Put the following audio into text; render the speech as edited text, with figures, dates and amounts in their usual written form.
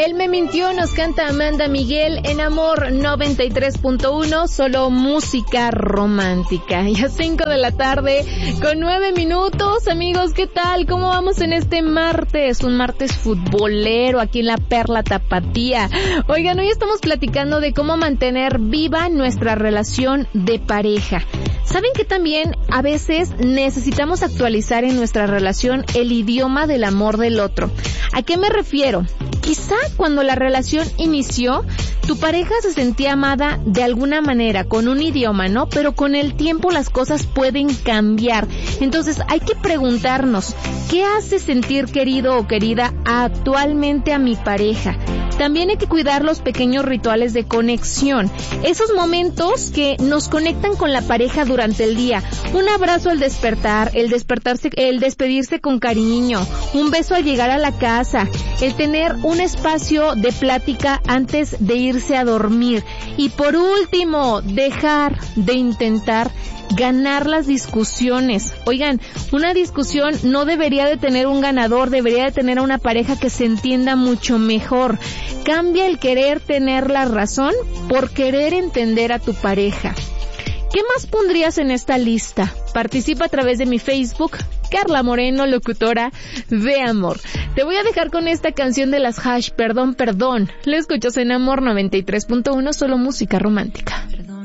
Él me mintió, nos canta Amanda Miguel en Amor 93.1, solo música romántica. Ya 5 de la tarde con 9 minutos, amigos, ¿qué tal? ¿Cómo vamos en este martes? Un martes futbolero aquí en la Perla Tapatía. Oigan, hoy estamos platicando de cómo mantener viva nuestra relación de pareja. ¿Saben que también a veces necesitamos actualizar en nuestra relación el idioma del amor del otro? ¿A qué me refiero? Quizá cuando la relación inició, tu pareja se sentía amada de alguna manera, con un idioma, ¿no? Pero con el tiempo las cosas pueden cambiar. Entonces hay que preguntarnos, ¿qué hace sentir querido o querida actualmente a mi pareja? También hay que cuidar los pequeños rituales de conexión, esos momentos que nos conectan con la pareja durante el día. Un abrazo al despertar, el despedirse con cariño, un beso al llegar a la casa, el tener un espacio de plática antes de irse a dormir. Y por último, dejar de intentar ganar las discusiones. Oigan, una discusión no debería de tener un ganador, debería de tener a una pareja que se entienda mucho mejor. Cambia el querer tener la razón por querer entender a tu pareja. ¿Qué más pondrías en esta lista? Participa a través de mi Facebook, Carla Moreno, locutora de amor. Te voy a dejar con esta canción de las Hash, Perdón, Perdón. Lo escuchas en Amor 93.1, solo música romántica. Perdón.